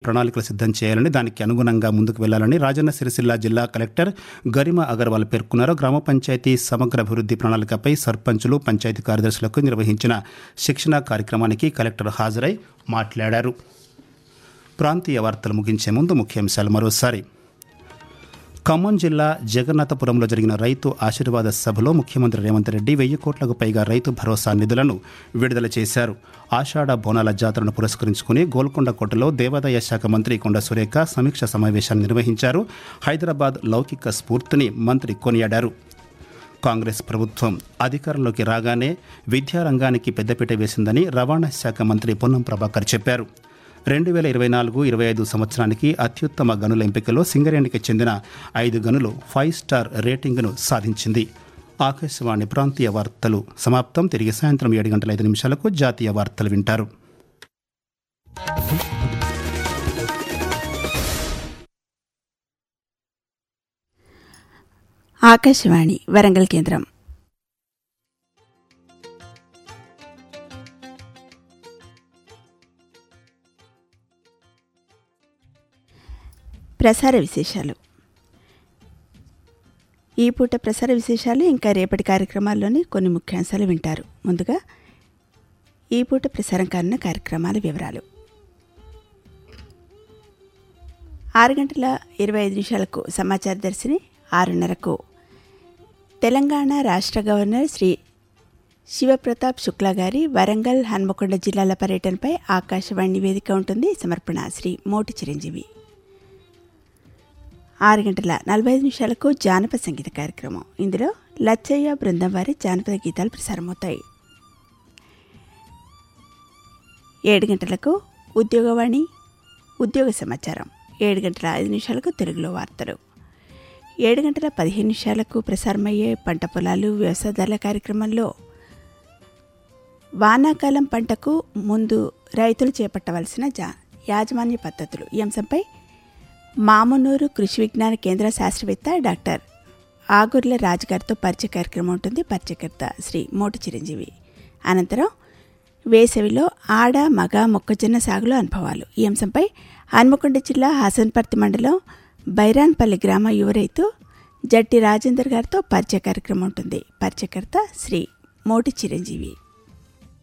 ప్రణాళికలు సిద్ధం చేయాలని, దానికి అనుగుణంగా ముందుకు వెళ్లాలని రాజన్న సిరిసిల్ల జిల్లా కలెక్టర్ గరిమా అగర్వాల్ పేర్కొన్నారు. గ్రామ పంచాయతీ సమగ్ర అభివృద్ధి ప్రణాళికపై సర్పంచులు, పంచాయతీ కార్యదర్శులకు నిర్వహించిన శిక్షణా కార్యక్రమానికి కలెక్టర్ హాజరై మాట్లాడారు. ప్రాంతీయ వార్తలు ముగించే ముందు ముఖ్యాంశాలు మరోసారి. ఖమ్మం జిల్లా జగన్నాథపురంలో జరిగిన రైతు ఆశీర్వాద సభలో ముఖ్యమంత్రి రేవంత్ రెడ్డి 1000 కోట్లకు పైగా రైతు భరోసా నిధులను విడుదల చేశారు. ఆషాఢ బోనాల జాతరను పురస్కరించుకుని గోల్కొండ కోటలో దేవాదాయ శాఖ మంత్రి కొండ సురేఖ సమీక్ష సమావేశాన్ని నిర్వహించారు. హైదరాబాద్ లౌకిక స్ఫూర్తిని మంత్రి కొనియాడారు. కాంగ్రెస్ ప్రభుత్వం అధికారంలోకి రాగానే విద్యారంగానికి పెద్దపీట వేసిందని రవాణా శాఖ మంత్రి పొన్నం ప్రభాకర్ చెప్పారు. 2024-25 సంవత్సరానికి అత్యుత్తమ గనుల ఎంపికలో సింగరేణికి చెందిన 5 గనులు 5 స్టార్ రేటింగ్ను సాధించింది. ఆకాశవాణి ప్రాంతీయ వార్తలు సమాప్తం. తిరిగి సాయంత్రం 7:05 జాతీయ వార్తలు వింటారు. ఆకాశవాణి వరంగల్ కేంద్రం. ప్రసార విశేషాలు. ఈ పూట ప్రసార విశేషాలు ఇంకా రేపటి కార్యక్రమాల్లోని కొన్ని ముఖ్యాంశాలు వింటారు. ముందుగా ఈ పూట ప్రసారం కానున్న కార్యక్రమాల వివరాలు. 6:25 సమాచార దర్శిని, 6:30 తెలంగాణ రాష్ట్ర గవర్నర్ శ్రీ శివప్రతాప్ శుక్లా గారి వరంగల్, హన్మకొండ జిల్లాల పర్యటనపై ఆకాశవాణి నివేదిక ఉంటుంది. సమర్పణ శ్రీ మోటి చిరంజీవి. 6:45 జానపద సంగీత కార్యక్రమం. ఇందులో లచ్చయ్య బృందం వారి జానపద గీతాలు ప్రసారమవుతాయి. 7 గంటలకు ఉద్యోగవాణి, ఉద్యోగ సమాచారం. 7:05 తెలుగులో వార్తలు. 7:15 ప్రసారమయ్యే పంట పొలాలు, వ్యవసాయదారుల కార్యక్రమంలో వానాకాలం పంటకు ముందు రైతులు చేపట్టవలసిన యాజమాన్య పద్ధతులు ఈ అంశంపై మామునూరు కృషి విజ్ఞాన కేంద్ర శాస్త్రవేత్త డాక్టర్ ఆగుర్ల రాజు గారితో పరిచయ కార్యక్రమం ఉంటుంది. పరిచయకర్త శ్రీ మోటి చిరంజీవి. అనంతరం వేసవిలో ఆడ, మగ మొక్కజొన్న సాగులో అనుభవాలు ఈ అంశంపై హన్మకొండ జిల్లా హసన్పర్తి మండలం బైరాన్పల్లి గ్రామ యువ రైతు జట్టి రాజేందర్ గారితో పరిచయ కార్యక్రమం ఉంటుంది. పరిచయకర్త శ్రీ మోటి చిరంజీవి.